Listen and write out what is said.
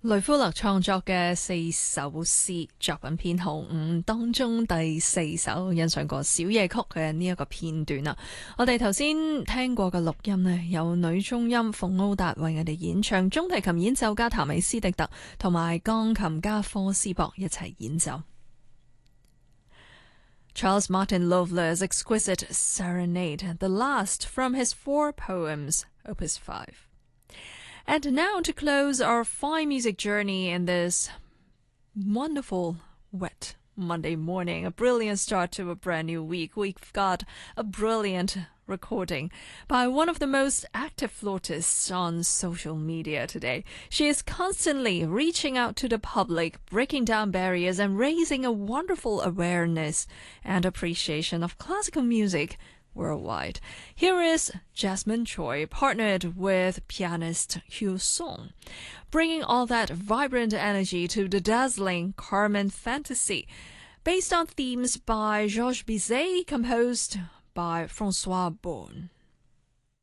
雷夫勒創作嘅4首詩作品編號5當中第4首欣賞過小夜曲嘅呢一個片段啦。我哋頭先聽過嘅錄音呢，有女中音馮奧達為我哋演唱，中提琴演奏家譚美斯迪特同埋鋼琴家科斯博一齊演奏。Charles Martin Loveless's exquisite serenade, the last from his 4 poems, Opus 5.And now to close our fine music journey in this wonderful, wet Monday morning, a brilliant start to a brand new week. We've got a brilliant recording by one of the most active flautists on social media today. She is constantly reaching out to the public, breaking down barriers and raising a wonderful awareness and appreciation of classical music.Worldwide. Here is Jasmine Choi, partnered with pianist Hugh Song, bringing all that vibrant energy to the dazzling Carmen Fantasy, based on themes by Georges Bizet, composed by François Beaune.